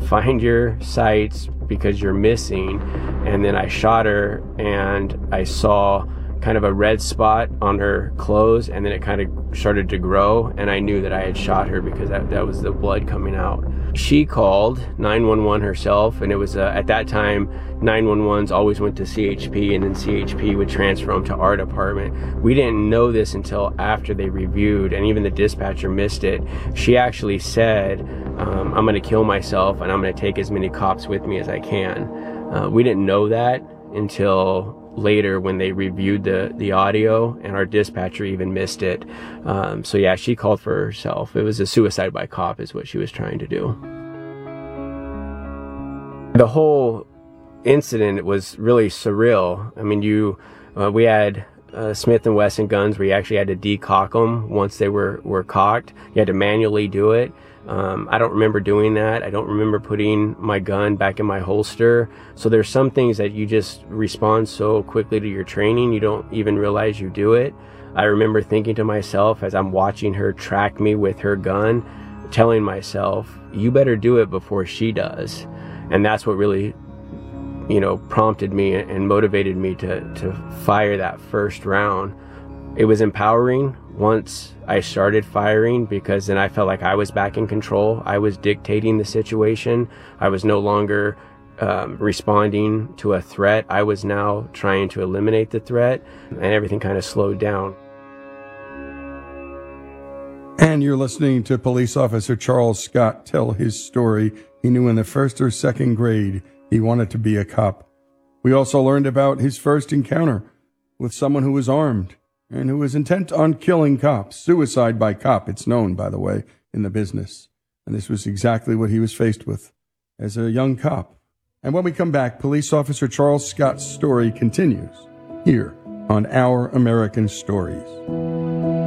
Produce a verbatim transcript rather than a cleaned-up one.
find your sights because you're missing. And then I shot her, and I saw kind of a red spot on her clothes, and then it kind of started to grow, and I knew that I had shot her because that, that was the blood coming out. She called nine one one herself, and it was uh, at that time nine one ones always went to C H P, and then C H P would transfer them to our department. We didn't know this until after they reviewed, and even the dispatcher missed it. She actually said, um, I'm going to kill myself, and I'm going to take as many cops with me as I can. Uh, we didn't know that until later when they reviewed the the audio, and our dispatcher even missed it. Um, so yeah, she called for herself. It was a suicide by cop is what she was trying to do. The whole incident was really surreal. I mean, you uh, we had uh, Smith and Wesson guns where you actually had to decock them once they were were cocked. You had to manually do it. Um, I don't remember doing that. I don't remember putting my gun back in my holster. So there's some things that you just respond so quickly to your training, you don't even realize you do it. I remember thinking to myself as I'm watching her track me with her gun, telling myself, you better do it before she does. And that's what really, you know, prompted me and motivated me to, to fire that first round. It was empowering once I started firing, because then I felt like I was back in control. I was dictating the situation. I was no longer um, responding to a threat. I was now trying to eliminate the threat, and everything kind of slowed down. And you're listening to Police Officer Charles Scott tell his story. He knew in the first or second grade he wanted to be a cop. We also learned about his first encounter with someone who was armed and who was intent on killing cops. Suicide by cop, it's known, by the way, in the business. And this was exactly what he was faced with as a young cop. And when we come back, Police Officer Charles Scott's story continues here on Our American Stories.